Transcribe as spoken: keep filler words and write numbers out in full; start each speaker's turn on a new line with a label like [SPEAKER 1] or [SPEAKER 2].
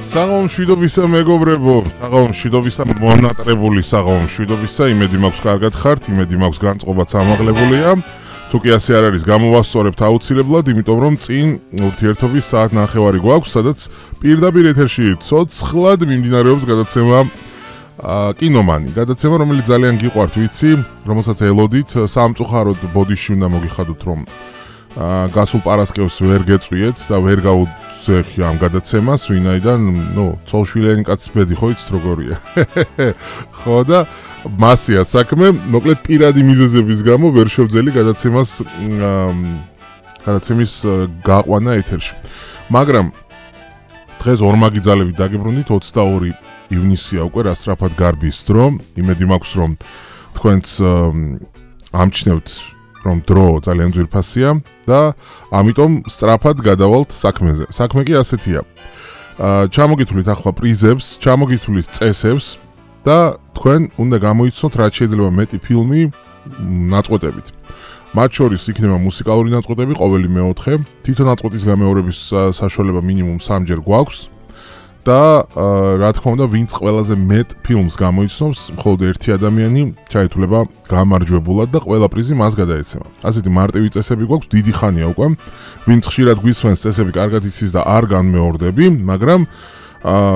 [SPEAKER 1] საღამო მშვიდობისა მეგობრებო, საღამო მშვიდობისა მონატრებული საღამო მშვიდობისა, იმედი მაქვს კარგად ხართ, იმედი მაქვს განწყობაც ამაღლებულია. თუ კი ასე არ არის, გამოვასწორებთ აუცილებლად, იმიტომ რომ წინ ურთიერთობის საათ ნახევარი გვაქვს, სადაც პირდაპირ ეთერში ცოცხლად მიმდინარეობს გადაცემა კინომანი. გადაცემა, რომელიც ძალიან გიყვართ, ვიცი, რომელსაც ელოდით, სამწუხაროდ ბოდიში უნდა მოგიხადოთ, რომ გასულ პარასკევს ვერ გეწვიეთ და ვერ გაუძეხი ამ გადაცემას, ვინაიდან, ნუ, ცოლშვილიანი კაცის ბედი ხო იცით როგორია. ხო და მასია საქმე, მოკლედ პირადი მიზეზების გამო ვერ შევძელი გადაცემას გადაცემის გაყვანა ეთერში. მაგრამ დღეს ორმაგი ძალებით დაგიბრუნდით, ოცდაორი ივნისია უკვე რასწრაფად გარბის დრო, იმედი მაქვს რომ თქვენც ამჩნევთ რომ დრო ძალიან ძვირფასია და ამიტომ სწრაფად გადავალთ საქმეზე. საქმე კი ასეთია. ჩამოგითვლით ახლა პრიზებს, ჩამოგითვლით წესებს და თქვენ უნდა გამოიცნოთ რაც შეიძლება მეტი ფილმი ნაწყვეტებით. მათ შორის იქნება მუსიკალური ნაწყვეტები, ყოველი მეოთხე, თვითონ ნაწყვეტის გამეორების საშუალება მინიმუმ სამჯერ გვაქვს. და რა თქმა უნდა, ვინც ყველაზე მეტ ფილმს გამოიცნობს, მხოლოდ ერთი ადამიანი ჩაითვლება გამარჯვებულად და ყველა პრიზი მას გადაეცემა. ასეთი მარტივი წესები გვაქვს, დიდი ხანია უკვე. ვინც ხშირად გვისმენს წესები კარგად იცის და არ განმეორდები, მაგრამ